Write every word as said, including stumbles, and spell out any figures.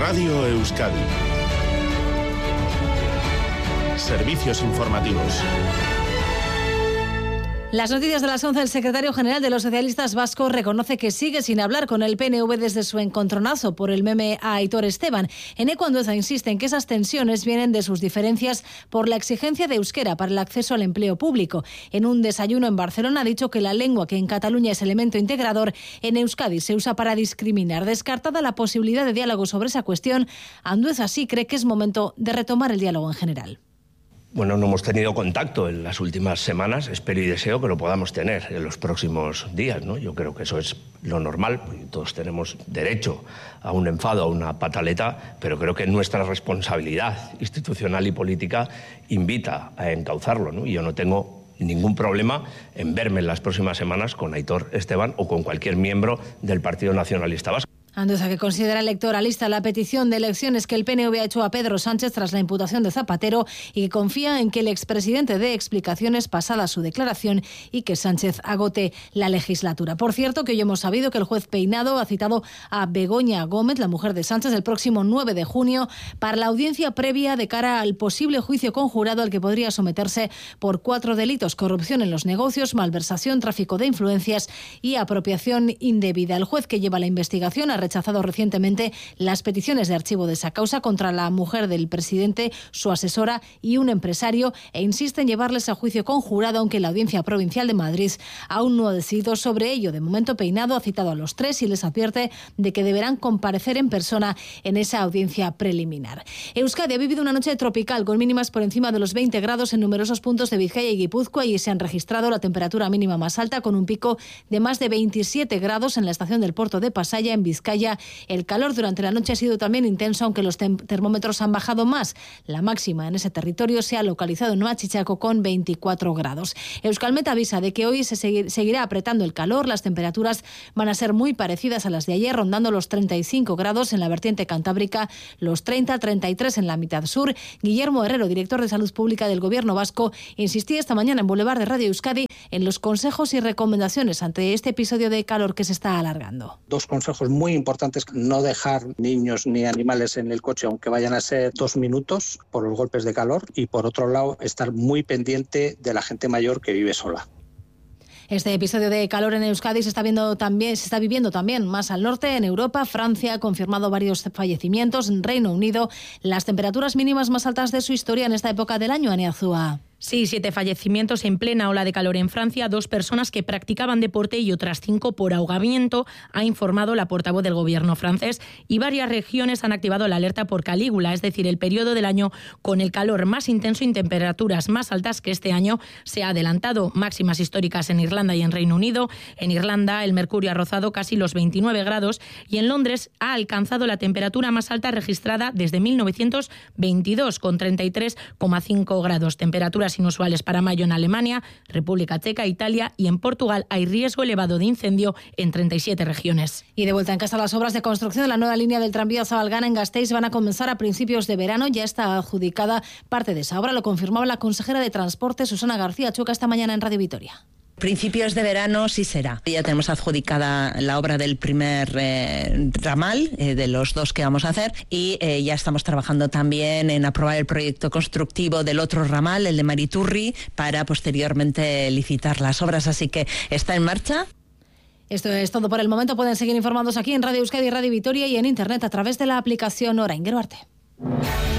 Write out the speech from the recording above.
Radio Euskadi. Servicios informativos. Las noticias de las once. El secretario general de los socialistas vascos reconoce que sigue sin hablar con el P N V desde su encontronazo por el meme a Aitor Esteban. Eneco Andueza insiste en que esas tensiones vienen de sus diferencias por la exigencia de euskera para el acceso al empleo público. En un desayuno en Barcelona ha dicho que la lengua, que en Cataluña es elemento integrador, en Euskadi se usa para discriminar. Descartada la posibilidad de diálogo sobre esa cuestión, Andueza sí cree que es momento de retomar el diálogo en general. Bueno, no hemos tenido contacto en las últimas semanas, espero y deseo que lo podamos tener en los próximos días, ¿no? Yo creo que eso es lo normal, todos tenemos derecho a un enfado, a una pataleta, pero creo que nuestra responsabilidad institucional y política invita a encauzarlo, ¿no? Y yo no tengo ningún problema en verme en las próximas semanas con Aitor Esteban o con cualquier miembro del Partido Nacionalista Vasco. Andueza, que considera electoralista la petición de elecciones que el P N V ha hecho a Pedro Sánchez tras la imputación de Zapatero y que confía en que el expresidente dé explicaciones pasada su declaración y que Sánchez agote la legislatura. Por cierto, que hoy hemos sabido que el juez Peinado ha citado a Begoña Gómez, la mujer de Sánchez, el próximo nueve de junio para la audiencia previa de cara al posible juicio conjurado al que podría someterse por cuatro delitos: corrupción en los negocios, malversación, tráfico de influencias y apropiación indebida. El juez que lleva la investigación ha rechazado recientemente las peticiones de archivo de esa causa contra la mujer del presidente, su asesora y un empresario, e insiste en llevarles a juicio conjurado, aunque la Audiencia Provincial de Madrid aún no ha decidido sobre ello. De momento, Peinado ha citado a los tres y les advierte de que deberán comparecer en persona en esa audiencia preliminar. Euskadi ha vivido una noche tropical con mínimas por encima de los veinte grados en numerosos puntos de Vizcaya y Guipúzcoa, y se han registrado la temperatura mínima más alta, con un pico de más de veintisiete grados en la estación del puerto de Pasaya, en Vizcaya. El calor durante la noche ha sido también intenso, aunque los termómetros han bajado más. La máxima en ese territorio se ha localizado en Huachichaco con veinticuatro grados. Euskalmet avisa de que hoy se seguirá apretando el calor. Las temperaturas van a ser muy parecidas a las de ayer, rondando los treinta y cinco grados en la vertiente cantábrica, los treinta a treinta y tres en la mitad sur. Guillermo Herrero, director de Salud Pública del Gobierno vasco, insistía esta mañana en Boulevard de Radio Euskadi en los consejos y recomendaciones ante este episodio de calor que se está alargando. Dos consejos muy importantes: no dejar niños ni animales en el coche, aunque vayan a ser dos minutos por los golpes de calor, y por otro lado, estar muy pendiente de la gente mayor que vive sola. Este episodio de calor en Euskadi se está viendo también, se está viviendo también más al norte, en Europa. Francia ha confirmado varios fallecimientos. En Reino Unido, las temperaturas mínimas más altas de su historia en esta época del año. Ania Azúa. Sí, siete fallecimientos en plena ola de calor en Francia, dos personas que practicaban deporte y otras cinco por ahogamiento, ha informado la portavoz del gobierno francés, y varias regiones han activado la alerta por Calígula, es decir, el periodo del año con el calor más intenso y temperaturas más altas que este año se ha adelantado. Máximas históricas en Irlanda y en Reino Unido. En Irlanda el mercurio ha rozado casi los veintinueve grados y en Londres ha alcanzado la temperatura más alta registrada desde mil novecientos veintidós, con treinta y tres coma cinco grados. Temperaturas inusuales para mayo en Alemania, República Checa, Italia, y en Portugal hay riesgo elevado de incendio en treinta y siete regiones. Y de vuelta en casa, las obras de construcción de la nueva línea del tranvía Zabalgana en Gasteiz van a comenzar a principios de verano. Ya está adjudicada parte de esa obra, lo confirmaba la consejera de Transporte, Susana García Chuca, esta mañana en Radio Vitoria. Principios de verano sí será. Ya tenemos adjudicada la obra del primer eh, ramal, eh, de los dos que vamos a hacer, y eh, ya estamos trabajando también en aprobar el proyecto constructivo del otro ramal, el de Mariturri, para posteriormente licitar las obras, así que está en marcha. Esto es todo por el momento. Pueden seguir informados aquí en Radio Euskadi, Radio Vitoria y en internet a través de la aplicación Orain. Gero arte.